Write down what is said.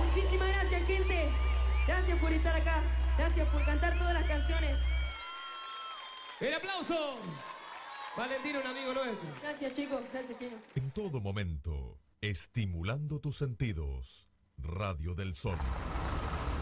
Muchísimas gracias, gente. Gracias por estar acá. Gracias por cantar todas las canciones. ¡El aplauso! Valentino, un amigo nuestro. Gracias, chicos. Gracias, Chino. En todo momento, estimulando tus sentidos. Radio del Sol.